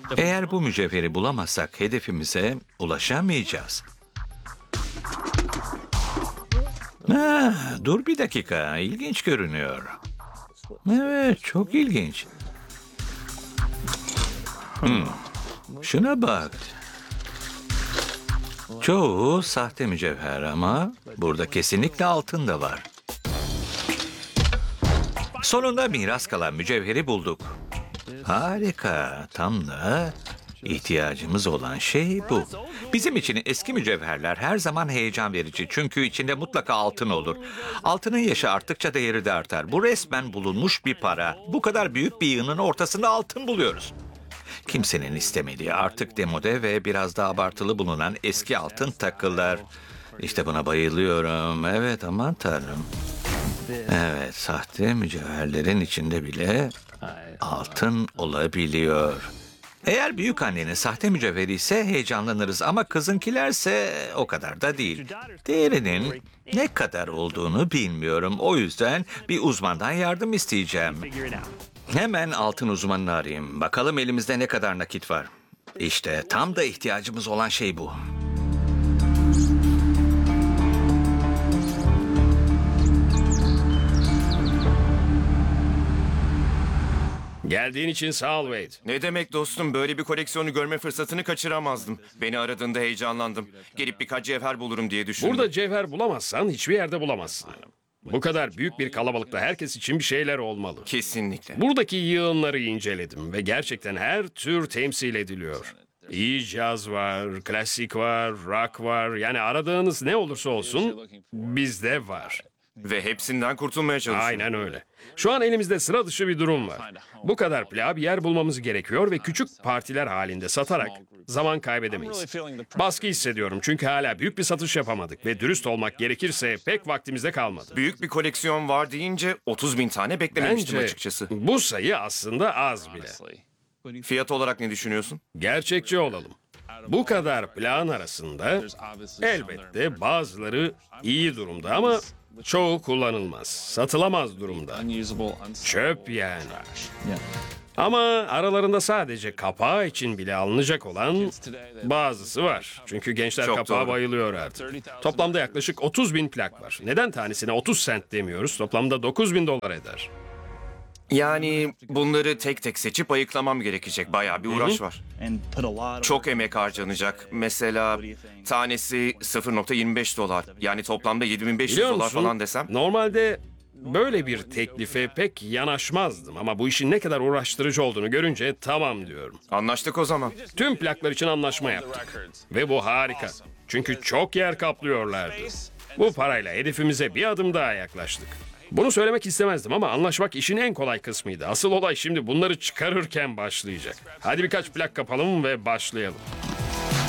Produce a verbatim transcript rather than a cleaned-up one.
Eğer bu mücevheri bulamazsak hedefimize ulaşamayacağız. Ha, dur bir dakika, ilginç görünüyor. Evet, çok ilginç. Hmm, şuna bak. Çoğu sahte mücevher ama burada kesinlikle altın da var. Sonunda miras kalan mücevheri bulduk. Harika, tam da ihtiyacımız olan şey bu. Bizim için eski mücevherler her zaman heyecan verici çünkü içinde mutlaka altın olur. Altının yaşı arttıkça değeri de artar. Bu resmen bulunmuş bir para. Bu kadar büyük bir yığının ortasında altın buluyoruz. Kimsenin istemediği, artık demode ve biraz daha abartılı bulunan eski altın takılar. İşte buna bayılıyorum. Evet, aman tanrım. Evet, sahte mücevherlerin içinde bile altın olabiliyor. Eğer büyük annenin sahte mücevheri ise heyecanlanırız ama kızınkilerse o kadar da değil. Değerinin ne kadar olduğunu bilmiyorum. O yüzden bir uzmandan yardım isteyeceğim. Hemen altın uzmanını arayayım. Bakalım elimizde ne kadar nakit var. İşte tam da ihtiyacımız olan şey bu. Geldiğin için sağ ol Wade. Ne demek dostum, böyle bir koleksiyonu görme fırsatını kaçıramazdım. Beni aradığında heyecanlandım. Gelip birkaç cevher bulurum diye düşündüm. Burada cevher bulamazsan hiçbir yerde bulamazsın. Bu kadar büyük bir kalabalıkta herkes için bir şeyler olmalı. Kesinlikle. Buradaki yığınları inceledim ve gerçekten her tür temsil ediliyor. İyi caz var, klasik var, rock var. Yani aradığınız ne olursa olsun bizde var. Ve hepsinden kurtulmaya çalışıyorum. Aynen öyle. Şu an elimizde sıra dışı bir durum var. Bu kadar plağa bir yer bulmamız gerekiyor ve küçük partiler halinde satarak zaman kaybedemeyiz. Baskı hissediyorum çünkü hala büyük bir satış yapamadık ve dürüst olmak gerekirse pek vaktimizde kalmadı. Büyük bir koleksiyon var deyince otuz bin tane beklememiştim Bence açıkçası. bu sayı aslında az bile. Fiyat olarak ne düşünüyorsun? Gerçekçi olalım. Bu kadar plağın arasında elbette bazıları iyi durumda ama çoğu kullanılmaz, satılamaz durumda. Çöp yani. Ama aralarında sadece kapağı için bile alınacak olan bazısı var. Çünkü gençler Çok kapağa doğru. bayılıyor artık. Toplamda yaklaşık otuz bin plak var. Neden tanesine otuz sent demiyoruz? Toplamda dokuz bin dolar eder. Yani bunları tek tek seçip ayıklamam gerekecek. Bayağı bir uğraş var. Çok emek harcanacak. Mesela tanesi sıfır nokta yirmi beş dolar. Yani toplamda yedi bin beş yüz Biliyor dolar musun? falan desem. Normalde böyle bir teklife pek yanaşmazdım ama bu işin ne kadar uğraştırıcı olduğunu görünce tamam diyorum. Anlaştık o zaman. Tüm plaklar için anlaşma yaptık. Ve bu harika. Çünkü çok yer kaplıyorlardı. Bu parayla hedefimize bir adım daha yaklaştık. Bunu söylemek istemezdim ama anlaşmak işin en kolay kısmıydı. Asıl olay şimdi bunları çıkarırken başlayacak. Hadi birkaç plak kapalım ve başlayalım.